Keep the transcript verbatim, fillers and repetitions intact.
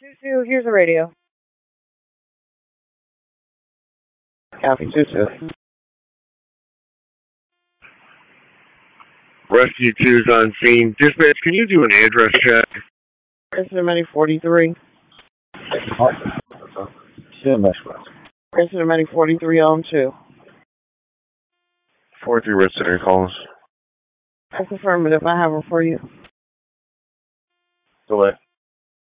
two two, here's the radio. Copy two two. Rescue two's on scene. Dispatch, can you do an address check? Incident Medic forty-three. Incident Medic forty-three on two. forty-three Red Center calls. That's affirmative. I have her for you. Delay.